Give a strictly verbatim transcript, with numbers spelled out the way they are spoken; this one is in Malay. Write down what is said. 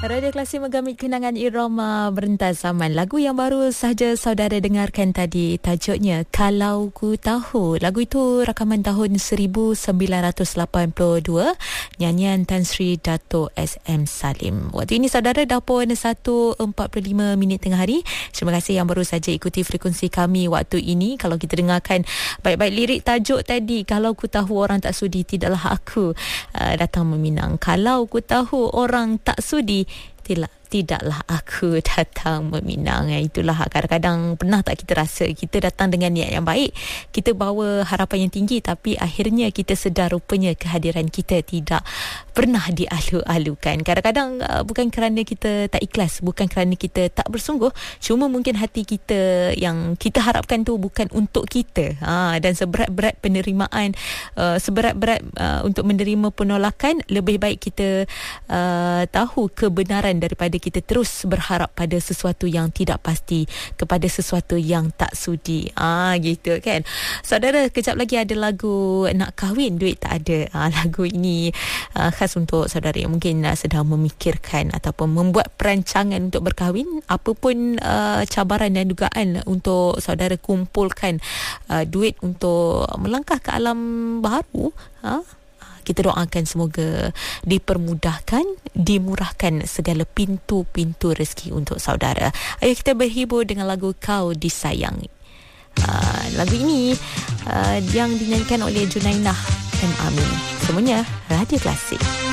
Radio Klasik menggamit kenangan irama berentas zaman. Lagu yang baru sahaja saudara dengarkan tadi tajuknya Kalau Ku Tahu. Lagu itu rakaman tahun seribu sembilan ratus lapan puluh dua, nyanyian Tan Sri Dato' S M Salim. Waktu ini saudara dah pun satu empat puluh lima minit tengah hari. Terima kasih yang baru saja ikuti frekuensi kami waktu ini. Kalau kita dengarkan baik-baik lirik tajuk tadi, Kalau Ku Tahu Orang Tak Sudi Tidaklah Aku uh, Datang Meminang. Kalau ku tahu orang tak sudi, tidak tidaklah aku datang meminang. Itulah kadang-kadang pernah tak kita rasa kita datang dengan niat yang baik, kita bawa harapan yang tinggi, tapi akhirnya kita sedar rupanya kehadiran kita tidak pernah dialu-alukan. Kadang-kadang uh, bukan kerana kita tak ikhlas, bukan kerana kita tak bersungguh, cuma mungkin hati kita yang kita harapkan tu bukan untuk kita. Ha, dan seberat-berat penerimaan, uh, seberat-berat uh, untuk menerima penolakan, lebih baik kita uh, tahu kebenaran daripada kita terus berharap pada sesuatu yang tidak pasti, kepada sesuatu yang tak sudi. Ah, gitu kan. Saudara, kejap lagi ada lagu Nak Kahwin Duit Tak Ada. Ah, lagu ini ah, khas untuk saudara yang mungkin ah, sedang memikirkan ataupun membuat perancangan untuk berkahwin. Apapun ah, cabaran dan dugaan untuk saudara kumpulkan ah, duit untuk melangkah ke alam baru. Ah, kita doakan semoga dipermudahkan, dimurahkan segala pintu-pintu rezeki untuk saudara. Ayo kita berhibur dengan lagu Kau Disayangi. Uh, lagu ini uh, yang dinyanyikan oleh Junainah M. Amin. Semuanya Radio Klasik.